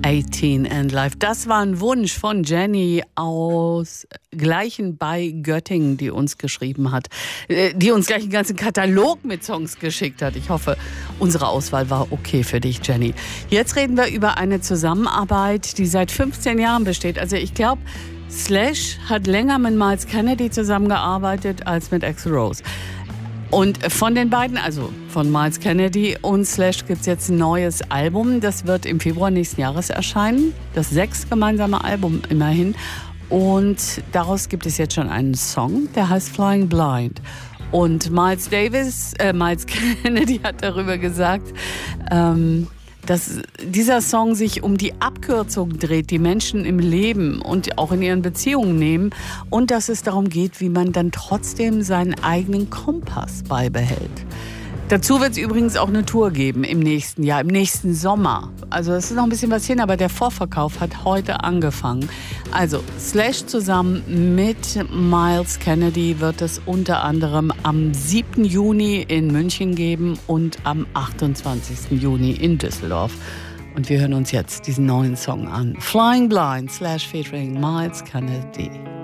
18 and Life. Das war ein Wunsch von Jenny aus Gleichen bei Göttingen, die uns geschrieben hat, die uns gleich einen ganzen Katalog mit Songs geschickt hat. Ich hoffe, unsere Auswahl war okay für dich, Jenny. Jetzt reden wir über eine Zusammenarbeit, die seit 15 Jahren besteht. Also ich glaube, Slash hat länger mit Myles Kennedy zusammengearbeitet als mit Axl Rose. Und von den beiden, also von Myles Kennedy und Slash, gibt es jetzt ein neues Album. Das wird im Februar nächsten Jahres erscheinen. Das 6. gemeinsame Album immerhin. Und daraus gibt es jetzt schon einen Song, der heißt Flying Blind. Und Miles Kennedy hat darüber gesagt, dass dieser Song sich um die Abkürzung dreht, die Menschen im Leben und auch in ihren Beziehungen nehmen, und dass es darum geht, wie man dann trotzdem seinen eigenen Kompass beibehält. Dazu wird es übrigens auch eine Tour geben im nächsten Jahr, im nächsten Sommer. Also es ist noch ein bisschen was hin, aber der Vorverkauf hat heute angefangen. Also Slash zusammen mit Myles Kennedy wird es unter anderem am 7. Juni in München geben und am 28. Juni in Düsseldorf. Und wir hören uns jetzt diesen neuen Song an. Flying Blind / featuring Myles Kennedy.